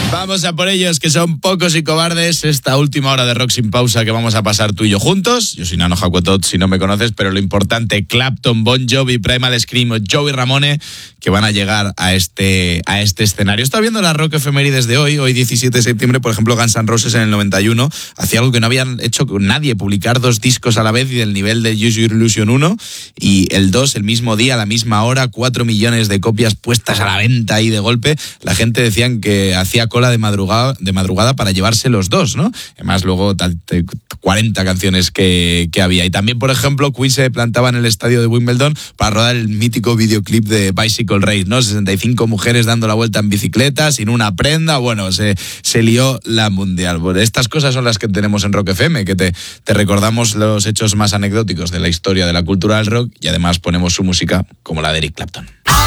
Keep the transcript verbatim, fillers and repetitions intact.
Vamos a por ellos, que son pocos y cobardes. Esta última hora de Rock Sin Pausa que vamos a pasar tú y yo juntos. Yo soy Nano Jacotot, si no me conoces, pero lo importante, Clapton, Bon Jovi, Primal Scream, Joey Ramone, que van a llegar a este, a este escenario. Estaba viendo la rock efemérides de hoy, hoy diecisiete de septiembre, por ejemplo, Guns N' Roses en el noventa y uno hacía algo que no habían hecho nadie, publicar dos discos a la vez y del nivel de Use Your Illusion uno, y el dos, el mismo día, a la misma hora, cuatro millones de copias puestas a la venta ahí de golpe. La gente decían que hacía cola de madrugada, de madrugada para llevarse los dos, ¿no? Además, luego cuarenta canciones que, que había. Y también, por ejemplo, Queen se plantaba en el estadio de Wimbledon para rodar el mítico videoclip de Bicycle Race, ¿no? sesenta y cinco mujeres dando la vuelta en bicicleta, sin una prenda. Bueno, se, se lió la mundial. Bueno, estas cosas son las que tenemos en Rock F M, que te, te recordamos los hechos más anecdóticos de la historia de la cultura del rock y además ponemos su música como la de Eric Clapton.